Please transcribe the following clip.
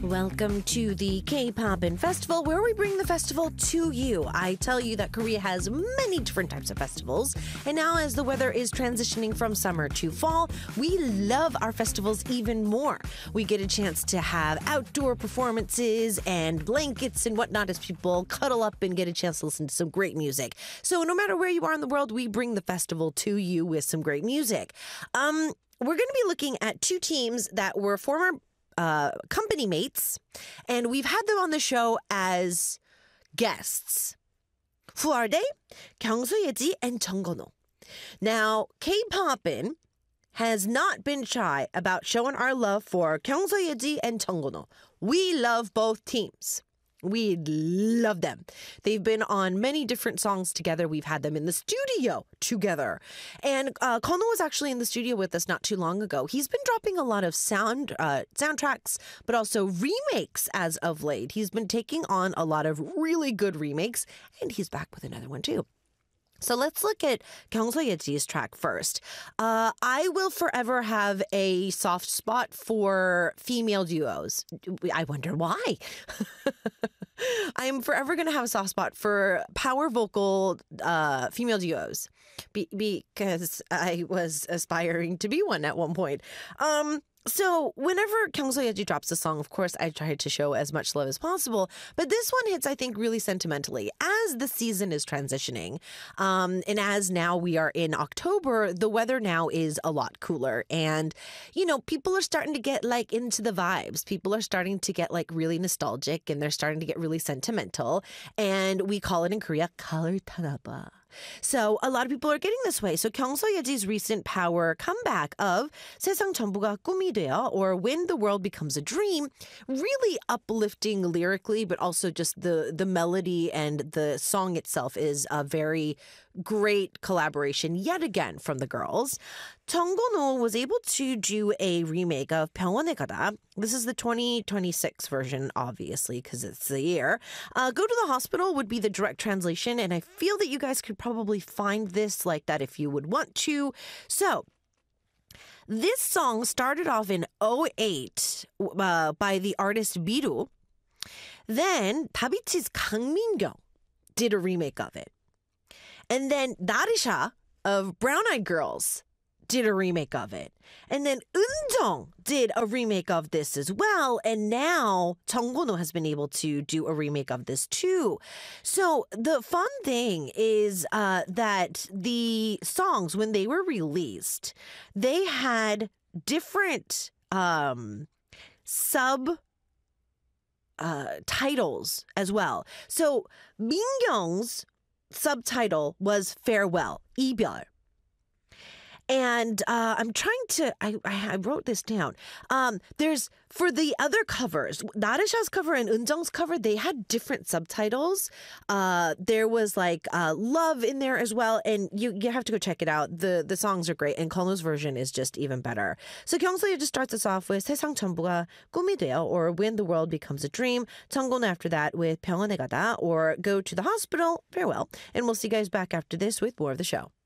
welcome to the K-Poppin' Festival, where we bring the festival to you. I tell you that Korea has many different types of festivals, and now as the weather is transitioning from summer to fall, we love our festivals even more. We get a chance to have outdoor performances and blankets and whatnot as people cuddle up and get a chance to listen to some great music. So no matter where you are in the world, we bring the festival to you with some great music. We're going to be looking at two teams that were former company mates, and we've had them on the show as guests. Who are they? Kyung Soo-yeji and Chung Gon-ho. Now, K-Poppin' has not been shy about showing our love for Kyung Soo-yeji and Chung Gon-ho. We love both teams. We love them. They've been on many different songs together. We've had them in the studio together. And Kono was actually in the studio with us not too long ago. He's been dropping a lot of soundtracks, but also remakes as of late. He's been taking on a lot of really good remakes, and he's back with another one too. So let's look at Kyung Soo-yeji's track first. I will forever have a soft spot for female duos. I wonder why. I'm forever going to have a soft spot for power vocal female duos because I was aspiring to be one at one point. So whenever Kyung Soo-yeji drops a song, of course, I try to show as much love as possible. But this one hits, I think, really sentimentally. As the season is transitioning, and as now we are in October, the weather now is a lot cooler. And, you know, people are starting to get like into the vibes. People are starting to get like really nostalgic, and they're starting to get really sentimental. And we call it in Korea, 가을 타나봐. So a lot of people are getting this way. So Kyung Soo-yeji's recent power comeback of 세상 전부가 꿈이 되어, or When the World Becomes a Dream, really uplifting lyrically, but also just the melody and the song itself is a very great collaboration yet again from the girls. Chung Gon-ho was able to do a remake of 병원에 가다. This is the 2026 version, obviously, because it's the year. Go to the hospital would be the direct translation, and I feel that you guys could probably find this like that if you would want to. So, this song started off in 2008 by the artist Biru. Then 다비치's Kang Min-kyung did a remake of it. And then Darisha of Brown Eyed Girls did a remake of it. And then Eunjung did a remake of this as well. And now Chung Gon-ho has been able to do a remake of this too. So the fun thing is that the songs, when they were released, they had different titles as well. So Min-kyung's subtitle was Farewell, 이별. And I'm trying to, I wrote this down. There's, for the other covers, Darisha's cover and Eunjung's cover, they had different subtitles. There was like love in there as well. And you have to go check it out. The songs are great. And Kono's version is just even better. So Kyung Soo-yeji just starts us off with 세상 전부가 꿈이 되어, or When the World Becomes a Dream. Chung Gon after that with 병원에 가다, or Go to the Hospital, Farewell. And we'll see you guys back after this with more of the show.